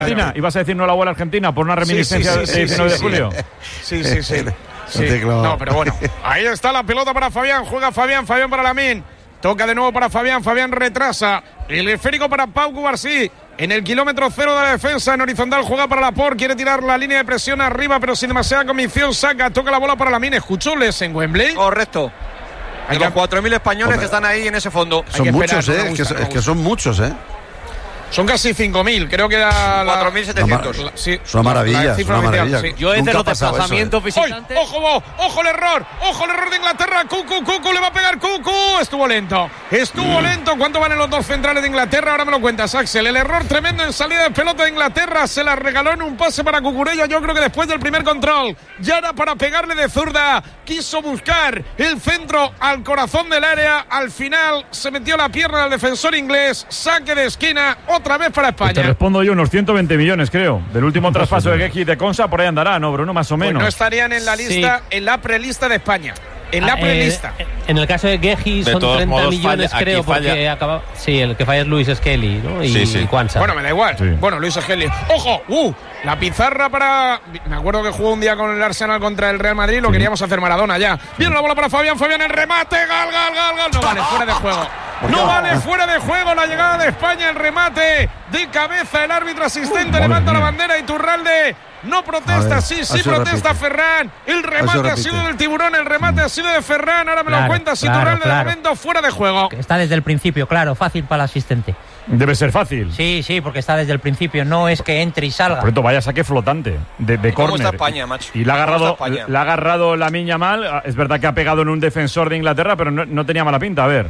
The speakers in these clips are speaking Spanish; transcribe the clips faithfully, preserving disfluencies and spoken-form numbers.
Argentina, ¿ibas a decir no la bola Argentina por una reminiscencia sí, sí, sí, de diecinueve sí, de julio? Sí, sí, sí. sí. sí. No, pero bueno. Ahí está la pelota para Fabián. Juega Fabián, Fabián para Lamine. Toca de nuevo para Fabián, Fabián retrasa. El esférico para Pau Cubarsí. En el kilómetro cero de la defensa, en horizontal juega para Laporte. Quiere tirar la línea de presión arriba, pero sin demasiada convicción. Saca, toca la bola para Lamine. ¿Escuchó Les en Wembley? Correcto. Hay los cuatro mil españoles Hombre. que están ahí en ese fondo. Son muchos, ¿eh? Es que, es que son muchos, ¿eh? Son casi cinco mil, creo que era cuatro mil setecientos. Sí, es una maravilla, es una maravilla. Sí. Yo es de los desplazamientos visitantes. Ojo, ojo el error, ojo el error de Inglaterra. Cucu, Cucu, le va a pegar Cucu. Estuvo lento, estuvo mm. lento. ¿Cuánto valen los dos centrales de Inglaterra? Ahora me lo cuentas, Axel. El error tremendo en salida de pelota de Inglaterra. Se la regaló en un pase para Cucurella. Yo creo que después del primer control, ya era para pegarle de zurda. Quiso buscar el centro al corazón del área. Al final se metió la pierna del defensor inglés. Saque de esquina. Otra vez para España. Te respondo yo, unos ciento veinte millones, creo. Del último traspaso de Gueji y de Consa, por ahí andará, ¿no, Bruno? Más o menos. Pues no estarían en la lista, sí. en la prelista de España. En la prelista. Eh, en el caso de Gueji son treinta modos, millones, falla, creo, porque acaba. Sí, el que falla es Luis Skelly, ¿no? Y, sí, sí. y Quansah. Bueno, me da igual. Sí. Bueno, Luis Skelly. ¡Ojo! ¡Uh! La pizarra para. Me acuerdo que jugó un día con el Arsenal contra el Real Madrid. Lo sí. queríamos hacer Maradona ya. Viene la bola para Fabián. Fabián, el remate. Gal, gal, gal, gal. No vale, fuera de juego. No vale, fuera de juego la llegada de España. El remate de cabeza. El árbitro asistente uh, levanta la bandera. Iturralde no protesta. Ver, sí, sí protesta repite. Ferran. El remate ha sido del Tiburón. El remate mm. ha sido de Ferran. Ahora me claro, lo cuentas. Claro, Iturralde claro. de momento fuera de juego. Está desde el principio, claro. Fácil para el asistente. Debe ser fácil. Sí, sí, porque está desde el principio. No es que entre y salga. Por cierto, vaya saque flotante de, de córner. ¿Cómo está España, macho? Y le ha agarrado, le ha agarrado Lamine Yamal. Es verdad que ha pegado en un defensor de Inglaterra, pero no, no tenía mala pinta. A ver.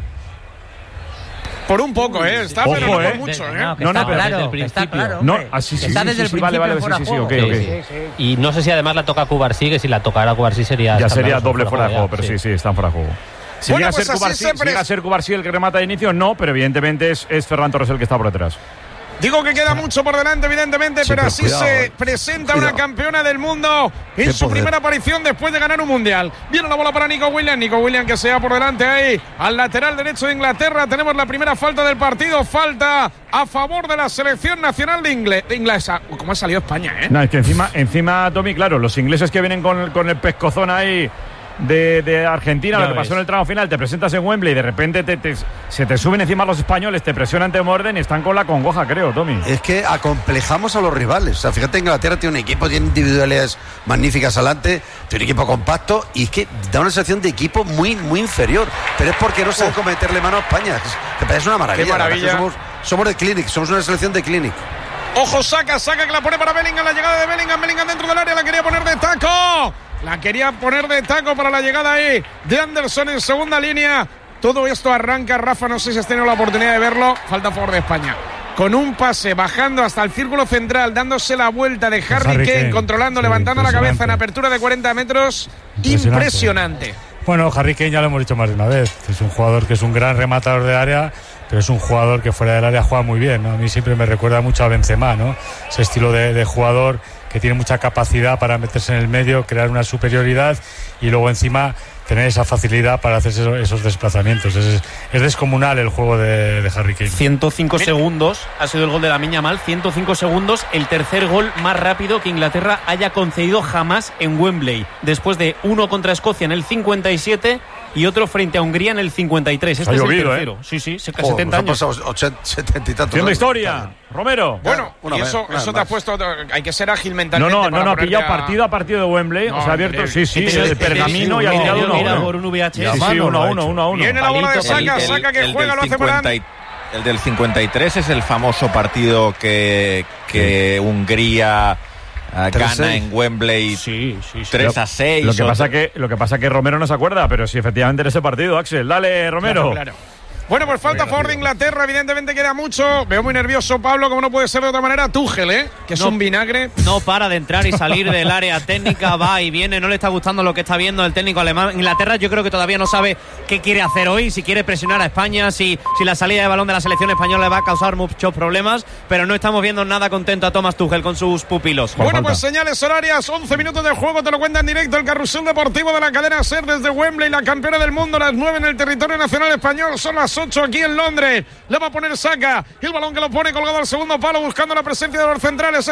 Por un poco, ¿eh? Está, Ojo, pero no eh. por mucho, ¿eh? No, no, no, pero claro, desde el principio. Está claro, no, así sí, está sí, desde sí, el sí, vale, vale, sí, sí, sí, okay, okay. Sí, sí, sí. Y no sé si además la toca a Cubarsí, que si la tocara a Cubarsí sería... Ya sería doble fuera de juego, pero sí, sí, están fuera de juego. Si bueno, llega, pues a ser Cubarsí, si llega a ser Cubarsí el que remata de inicio, no, pero evidentemente es, es Ferran Torres el que está por detrás. Digo que queda mucho por delante, evidentemente, sí, pero, pero así cuidado, se eh. presenta cuidado. Una campeona del mundo en Qué su poder. primera aparición después de ganar un mundial. Viene la bola para Nico Williams. Nico Williams que se va por delante ahí al lateral derecho de Inglaterra. Tenemos la primera falta del partido. Falta a favor de la selección nacional de, Ingle- de inglesa. ¿Cómo ha salido España, eh? No, es que encima, encima, Tommy, claro, los ingleses que vienen con, con el pescozón ahí de, de Argentina, ya lo que ves. Pasó en el tramo final, te presentas en Wembley y de repente te, te, se te suben encima los españoles, te presionan, te muerden y están con la congoja, creo, Tommy. Es que acomplejamos a los rivales. O sea, fíjate, Inglaterra tiene un equipo, tiene individualidades magníficas adelante, tiene un equipo compacto y es que da una sensación de equipo muy, muy inferior. Pero es porque no saben cómo meterle mano a España. Que parece una maravilla. Qué maravilla. Somos, somos de Clinic, somos una selección de Clinic. Ojo, saca, saca que la pone para Bellingham, la llegada de Bellingham, Bellingham dentro del área, la quería poner de taco. La quería poner de taco para la llegada ahí de Anderson en segunda línea. Todo esto arranca, Rafa, no sé si has tenido la oportunidad de verlo. Falta a favor de España. Con un pase, bajando hasta el círculo central, dándose la vuelta de Harry, Harry Kane, Kane, controlando, sí, levantando la cabeza en apertura de cuarenta metros. Impresionante. impresionante. Bueno, Harry Kane ya lo hemos dicho más de una vez. Es un jugador que es un gran rematador de área, pero es un jugador que fuera del área juega muy bien, ¿no? A mí siempre me recuerda mucho a Benzema, ¿no? Ese estilo de, de jugador que tiene mucha capacidad para meterse en el medio, crear una superioridad y luego encima tener esa facilidad para hacer esos, esos desplazamientos. Es, es descomunal el juego de, de Harry Kane. ciento cinco segundos ha sido el gol de Lamine Yamal, ciento cinco segundos, el tercer gol más rápido que Inglaterra haya concedido jamás en Wembley, después de uno contra Escocia en el cincuenta y siete y otro frente a Hungría en el cincuenta y tres. Este ha es llovido, el tercero. ¿eh? Sí, sí, casi oh, setenta años. ochenta, setenta y tantos. Haciendo historia. Romero. Bueno, una y vez, eso, eso te ha puesto. Hay que ser ágil mentalmente. No, no, no, no ha pillado a... partido a partido de Wembley. No, o sea, ha abierto. Sí, sí, el, el pergamino y ha tirado uno a uno. Por un V H S. Sí, sí, uno a uno, uno a uno. Viene la bola de saca, el, saca que el juega, lo hace Morán. El del cincuenta y tres es el famoso partido que, que sí. Hungría uh, gana en Wembley sí, sí, sí. tres a seis. Lo que, pasa que, lo que pasa que Romero no se acuerda, pero sí, efectivamente en ese partido, Axel. Dale, Romero. Claro, claro. Bueno, pues falta a favor de Inglaterra, evidentemente queda mucho. Veo muy nervioso Pablo, como no puede ser de otra manera. Tuchel, ¿eh? Que es no, un vinagre. No para de entrar y salir del área técnica, va y viene. No le está gustando lo que está viendo el técnico alemán. Inglaterra yo creo que todavía no sabe qué quiere hacer hoy, si quiere presionar a España, si, si la salida de balón de la selección española le va a causar muchos problemas, pero no estamos viendo nada contento a Thomas Tuchel con sus pupilos. Bueno, falta. Pues señales horarias, once minutos de juego, te lo cuenta en directo el carrusel deportivo de la cadena SER desde Wembley, la campeona del mundo, las nueve en el territorio nacional español, son las ocho aquí en Londres. Le va a poner Saka. El balón que lo pone colgado al segundo palo buscando la presencia de los centrales.